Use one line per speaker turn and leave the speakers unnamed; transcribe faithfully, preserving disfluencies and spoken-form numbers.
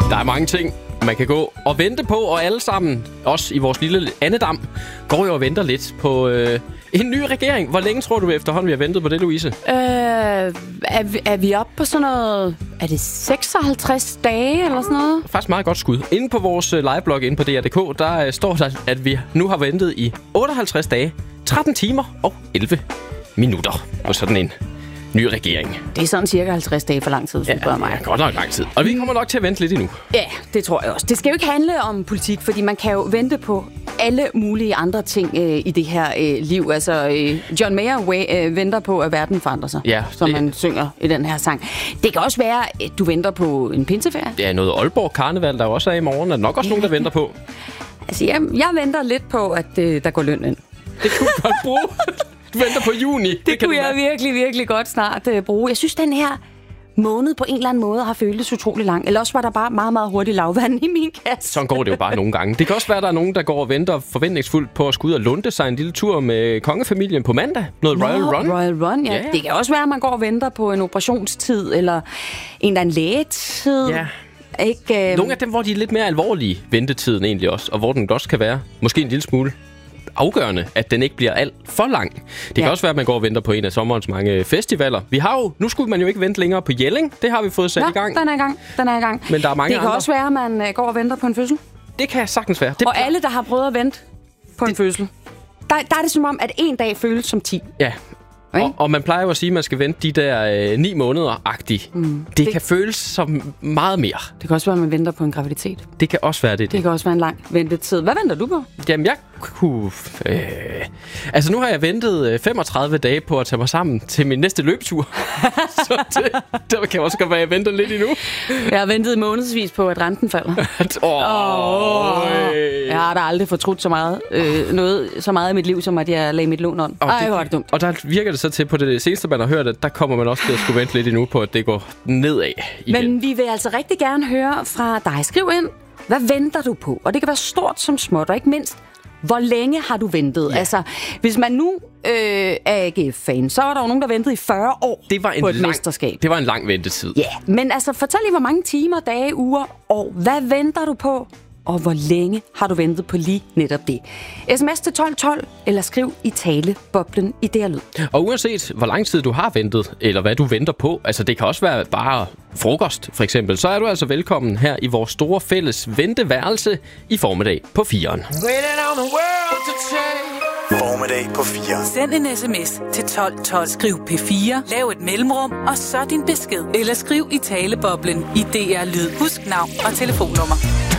Der er mange ting, man kan gå og vente på, og alle sammen, også i vores lille andedam, går jo og venter lidt på øh, en ny regering. Hvor længe tror du efterhånden, vi har ventet på det, Louise?
Øh, er, vi, er vi oppe på sådan noget... Er det seksoghalvtreds dage eller sådan noget?
Faktisk meget godt skud. Inde på vores liveblog inde på D R punktum D K, der øh, står der, at vi nu har ventet i otteoghalvtreds dage, tretten timer og elleve minutter på sådan en ny regering.
Det er sådan cirka halvtreds dage for lang tid, hvis
ja,
du spørger mig.
Ja, godt nok lang tid. Og vi kommer nok til at vente lidt endnu.
Ja, det tror jeg også. Det skal jo ikke handle om politik, fordi man kan jo vente på alle mulige andre ting øh, i det her øh, liv. Altså, øh, John Mayer way, øh, venter på, at verden forandrer sig,
ja,
som det... man synger i den her sang. Det kan også være, at du venter på en pinseferie.
Ja, noget Aalborg Karneval, der også er i morgen. Er nok også nogen, der venter på.
Altså, jeg, jeg venter lidt på, at øh, der går løn ind.
Det kunne du godt bruge. Du venter på juni.
Det, det kunne jeg være. virkelig, virkelig godt snart uh, bruge. Jeg synes, den her måned på en eller anden måde har føltes utrolig lang. Eller også var der bare meget, meget hurtigt lavvand i min kasse.
Sådan går det jo bare nogle gange. Det kan også være, at der er nogen, der går og venter forventningsfuldt på at skulle ud og lunde sig en lille tur med kongefamilien på mandag. Noget
Nå,
Royal Run.
Royal Run, ja. ja. Det kan også være, at man går og venter på en operationstid, eller en eller anden lægetid.
Ja.
Ikke, øh...
Nogle af dem, hvor de er lidt mere alvorlige, ventetiden egentlig også, og hvor den også kan være måske en lille smule afgørende, at den ikke bliver alt for lang. Det ja. kan også være, at man går og venter på en af sommerens mange festivaler. Vi har jo, nu skulle man jo ikke vente længere på Jelling. Det har vi fået sat
ja,
i gang.
den er i gang. Den er i gang.
Men der er mange
det kan
andre.
også være, at man uh, går og venter på en fødsel.
Det kan sagtens være. Det
og alle, der har prøvet at vente på det... en fødsel, der, der er det som om, at en dag føles som ti.
Ja. Og, og man plejer jo at sige, at man skal vente de der øh, ni måneder-agtigt. Mm. Det, det kan føles som meget mere.
Det kan også være, at man venter på en graviditet.
Det kan også være det. Det,
det kan også være en lang ventetid. Hvad venter du på?
Jamen, jeg kunne... Øh, altså, nu har jeg ventet femogtredive dage på at tage mig sammen til min næste løbetur. Så det, der kan også godt være, at jeg venter lidt endnu.
Jeg har ventet månedsvis på, at renten falder.
oh,
oh, jeg har da aldrig fortrudt så meget, øh, noget, så meget i mit liv, som at jeg lagde mit lån on. Ej, hvor er det dumt.
Og der virker det så til, på det seneste, man har hørt, at der kommer man også til at skulle vente lidt endnu på, at det går nedad igen.
Men vi vil altså rigtig gerne høre fra dig. Skriv ind, hvad venter du på? Og det kan være stort som småt, og ikke mindst, hvor længe har du ventet? Ja. Altså, hvis man nu øh, er A G F-fan, så er der jo nogen, der ventede i fyrre år
det var en
på et
lang,
mesterskab.
Det var en lang ventetid.
Ja, men altså, fortæl lige, hvor mange timer, dage, uger, år. Hvad venter du på? Og hvor længe har du ventet på lige netop det? S M S til tolv tolv, eller skriv i taleboblen i D R Lyd.
Og uanset hvor lang tid du har ventet, eller hvad du venter på, altså det kan også være bare frokost for eksempel, så er du altså velkommen her i vores store fælles venteværelse i formiddag på firen.
Formiddag på fire.
Send en sms til tolv tolv. Skriv P fire, lav et mellemrum, og så din besked. Eller skriv i taleboblen i D R Lyd. Husk navn og telefonnummer.